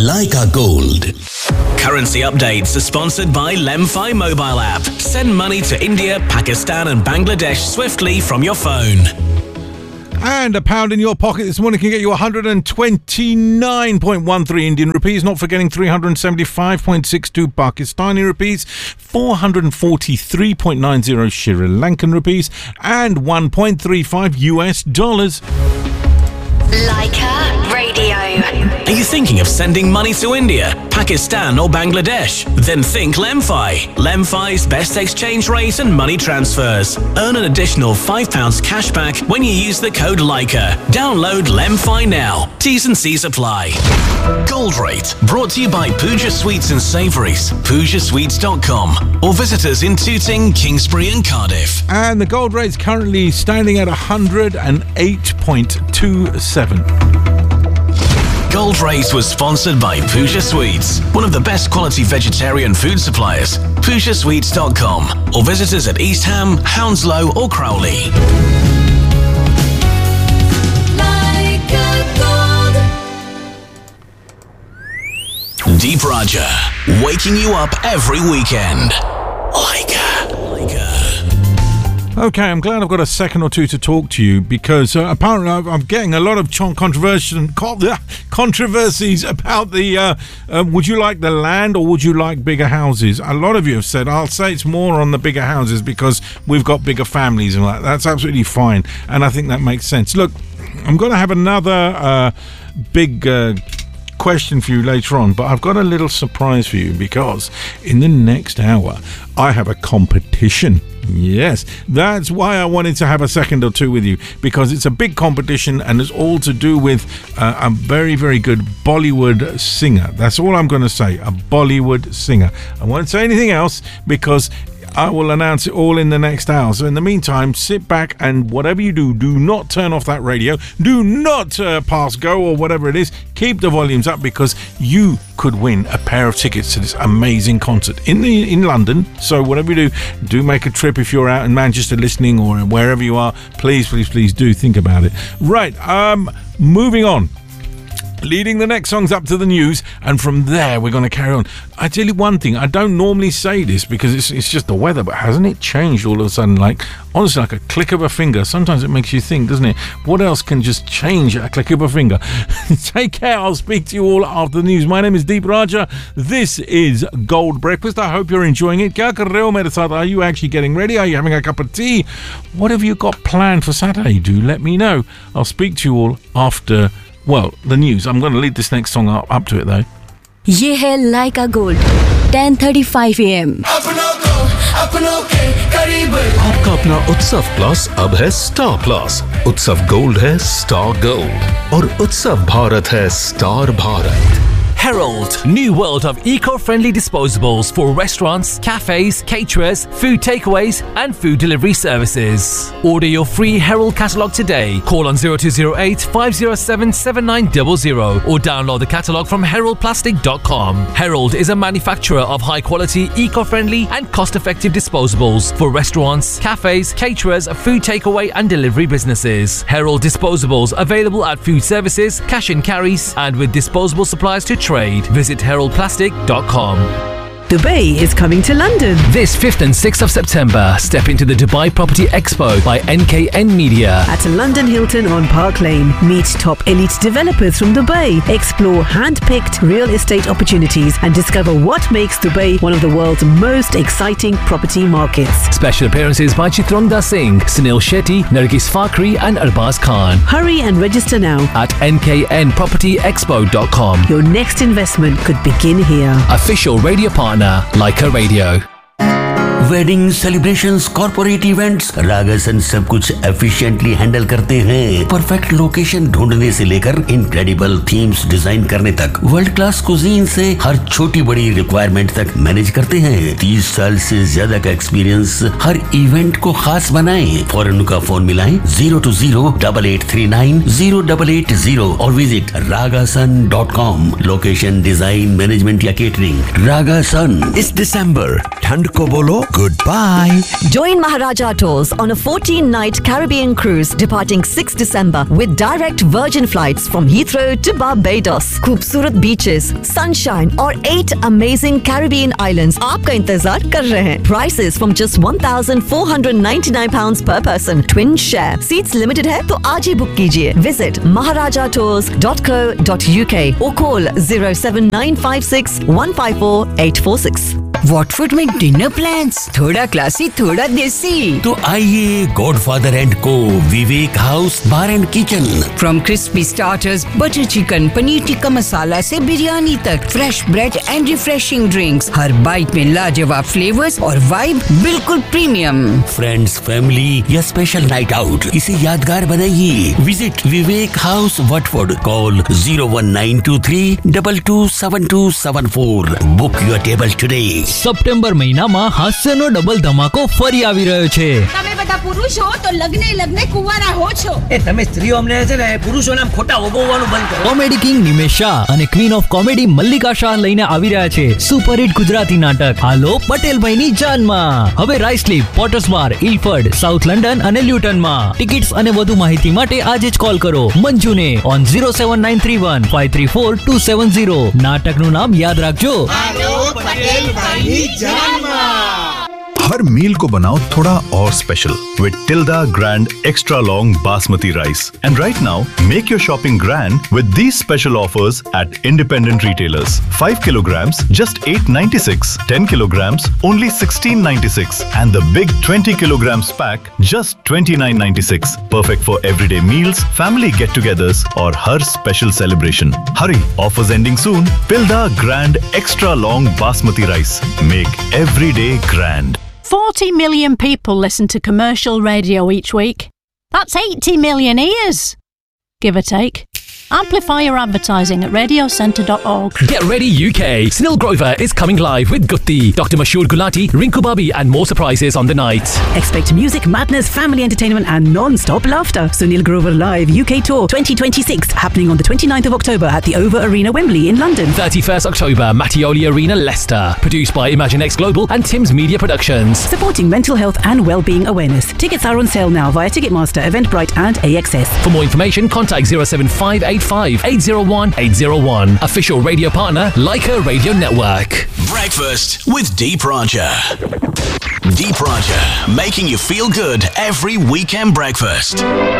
Leica Gold. Currency updates are sponsored by Lemfi mobile app. Send money to India, Pakistan and Bangladesh swiftly from your phone. And a pound in your pocket this morning can get you 129.13 Indian rupees, not forgetting 375.62 Pakistani rupees, 443.90 Sri Lankan rupees, and 1.35 US dollars. Leica Radio. Are you thinking of sending money to India, Pakistan or Bangladesh? Then think Lemfi. Lemfi's best exchange rate and money transfers. Earn an additional £5 cash back when you use the code Leica. Download Lemfi now. T's and C's apply. Gold Rate, brought to you by Pooja Sweets and Savouries, PoojaSweets.com, or visit us in Tooting, Kingsbury and Cardiff. And the gold rate's currently standing at 108.27. Gold Rate was sponsored by Pooja Sweets, one of the best quality vegetarian food suppliers. PoojaSweets.com, or visit us at East Ham, Hounslow or Crowley. Deep Raja, waking you up every weekend. Leica. Okay, I'm glad I've got a second or two to talk to you because apparently I'm getting a lot of controversies about the would you like the land or would you like bigger houses? A lot of you have said, I'll say it's more on the bigger houses because we've got bigger families and that's absolutely fine, and I think that makes sense. Look, I'm going to have another big question for you later on, but I've got a little surprise for you because in the next hour I have a competition. Yes, that's why I wanted to have a second or two with you, because it's a big competition and it's all to do with a very, very good Bollywood singer. That's all I'm going to say, a Bollywood singer. I won't say anything else because I will announce it all in the next hour. So in the meantime, sit back and whatever you do, do not turn off that radio. Do not pass go or whatever it is. Keep the volumes up because you could win a pair of tickets to this amazing concert in London. So whatever you do make a trip if you're out in Manchester listening or wherever you are. Please, please, please do think about it. Right, moving on. Leading the next songs up to the news, and from there we're going to carry on. I tell you one thing, I don't normally say this because it's just the weather, but hasn't it changed all of a sudden? Like, honestly, like a click of a finger. Sometimes it makes you think, doesn't it? What else can just change at a click of a finger? Take care, I'll speak to you all after the news. My name is Deep Raja. This is Gold Breakfast. I hope you're enjoying it. Kya kar rahe ho mere saath? Are you actually getting ready? Are you having a cup of tea? What have you got planned for Saturday? Do let me know. I'll speak to you all after the news. I'm going to lead this next song up to it though. ये है Leica Gold 10:35 AM. आपका अपना उत्सव plus अब है star plus. उत्सव gold है star gold और उत्सव भारत है star Bharat. Herald, new world of eco-friendly disposables for restaurants, cafes, caterers, food takeaways and food delivery services. Order your free Herald catalogue today. Call on 0208 507 7900 or download the catalogue from heraldplastic.com. Herald is a manufacturer of high-quality, eco-friendly and cost-effective disposables for restaurants, cafes, caterers, food takeaway and delivery businesses. Herald disposables available at food services, cash and carries and with disposable supplies to trade. Visit heraldplastic.com. Dubai is coming to London. This 5th and 6th of September, step into the Dubai Property Expo by NKN Media. At London Hilton on Park Lane. Meet top elite developers from Dubai. Explore hand-picked real estate opportunities and discover what makes Dubai one of the world's most exciting property markets. Special appearances by Chitrangda Singh, Sunil Shetty, Nargis Fakhri and Arbaz Khan. Hurry and register now at nknpropertyexpo.com. Your next investment could begin here. Official radio partner Leica Radio. Wedding celebrations, corporate events, रागासन सब कुछ efficiently handle करते हैं. Perfect location ढूंढने से लेकर incredible themes design करने तक, world class cuisine से हर छोटी बड़ी रिक्वायरमेंट तक मैनेज करते हैं. 30 साल से ज्यादा का एक्सपीरियंस हर इवेंट को खास बनाएं. फौरन का फोन मिलाएं 020-8839-0880 और visit ragasun.com. Location, design, management या केटरिंग, रागासन. इस दिसंबर ठंड को बोलो goodbye. Join Maharaja Tours on a 14-night Caribbean cruise departing 6 December with direct Virgin flights from Heathrow to Barbados. खूबसूरत beaches, sunshine और 8 amazing Caribbean islands आपका इंतजार कर रहे हैं. Prices from just £1,499 per person. Twin share. Seats limited है तो आज ही बुक कीजिए. Visit maharajatours.co.uk or call 07956 154 846. Watford में डिनर प्लान्स, थोड़ा क्लासी थोड़ा देसी. तो आइए गॉडफादर एंड को विवेक house bar and kitchen. From crispy starters, butter chicken, paneer tikka masala से बिरयानी तक, fresh bread and refreshing drinks. Her bite में लाजवाब फ्लेवर्स और वाइब बिल्कुल प्रीमियम. फ्रेंड्स, फैमिली या स्पेशल नाइट आउट, इसे यादगार बनाइए. Visit Vivek house Watford. Call 01923 227274. Book your table today. September મહિનામાં હાસ્યનો ડબલ ધમાકો ફરી આવી રહ્યો છે. તમે બધા પુરુષ હો તો લગ્ને કુંવારા હો છો. તમે સ્ત્રીઓ અમને છે ને પુરુષોના ખોટા ઓગવવાનું બંધ કરો. કોમેડી કિંગ નિમેશ શાહ અને queen of comedy Mallika Shah લઈને આવી રહ્યા છે સુપરહિટ ગુજરાતી નાટક હાલો પટેલભાઈની જાનમાં. હવે રાઇસલીપ, પોટર્સ બાર, ઇલફર્ડ, સાઉથ લંડન અને લ્યુટનમાં. ટિકિટ્સ અને વધુ માહિતી માટે આજે જ કોલ કરો મંજુને ઓન 07931 534 270. નાટકનું નામ યાદ રાખજો. હાલો પટેલભાઈ. हर मील को बनाओ थोड़ा और special with Tilda Grand Extra Long Basmati Rice. And right now, make your shopping grand with these special offers at independent retailers. 5 kilograms, just $8.96. 10 kilograms, only $16.96. And the big 20 kilograms pack, just $29.96. Perfect for everyday meals, family get-togethers or her special celebration. Hurry, offers ending soon. Tilda Grand Extra Long Basmati Rice. Make every day grand. 40 million people listen to commercial radio each week. That's 80 million ears, give or take. Amplify your advertising at radiocentre.org. Get ready UK! Snil Grover is coming live with Gutti, Dr. Mashoor Gulati, Rinku Babi and more surprises on the night. Expect music, madness, family entertainment and non-stop laughter. Sunil Grover Live UK Tour 2026 happening on the 29th of October at the Over Arena, Wembley in London. 31st October, Mattioli Arena, Leicester. Produced by ImagineX Global and Tim's Media Productions. Supporting mental health and well-being awareness. Tickets are on sale now via Ticketmaster, Eventbrite and AXS. For more information, contact 07585 801 801. Official radio partner, Leica Radio Network. Breakfast with Deep Raja. Deep Raja, making you feel good every weekend breakfast.